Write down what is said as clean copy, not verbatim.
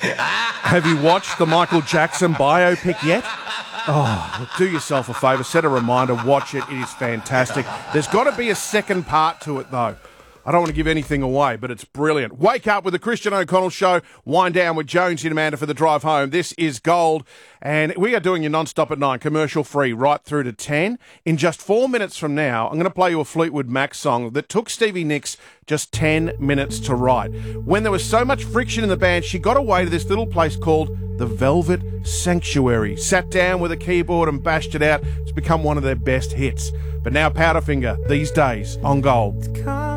Have you watched the Michael Jackson biopic yet? Oh, do yourself a favour, set a reminder, watch it. It is fantastic. There's got to be a second part to it, though. I don't want to give anything away, but it's brilliant. Wake up with the Christian O'Connell Show. Wind down with Jonesy and Amanda for the drive home. This is Gold, and we are doing your non-stop at 9, commercial-free, right through to 10. In just 4 minutes from now, I'm going to play you a Fleetwood Mac song that took Stevie Nicks just 10 minutes to write. When there was so much friction in the band, she got away to this little place called the Velvet Sanctuary. Sat down with a keyboard and bashed it out. It's become one of their best hits. But now Powderfinger, these days, on Gold.